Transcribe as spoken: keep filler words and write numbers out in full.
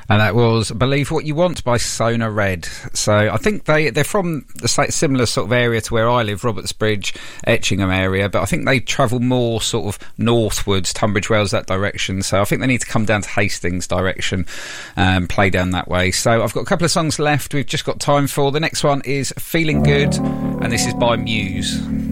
And that was Believe What You Want by Sona Red. So I think they, they're from the similar sort of area to where I live, Robertsbridge, Etchingham area, but I think they travel more sort of northwards, Tunbridge Wells, that direction. So I think they need to come down to Hastings direction and play down that way. So I've got a couple of songs left we've just got time for. The next one is Feeling Good, and this is by Muse.